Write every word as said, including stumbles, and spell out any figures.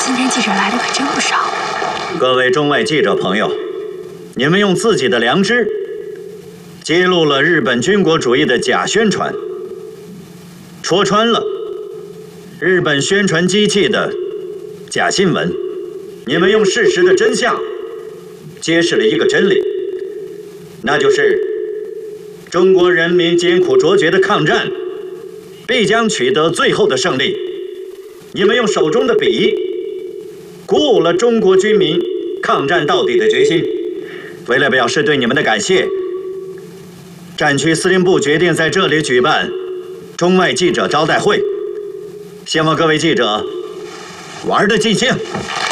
今天记者来的可真不少。 各位中外记者朋友，你们用自己的良知揭露了日本军国主义的假宣传，戳穿了日本宣传机器的假新闻。你们用事实的真相揭示了一个真理，那就是中国人民艰苦卓绝的抗战必将取得最后的胜利。你们用手中的笔鼓舞了中国军民抗战到底的决心。为了表示对你们的感谢，战区司令部决定在这里举办中外记者招待会，希望各位记者玩得尽兴。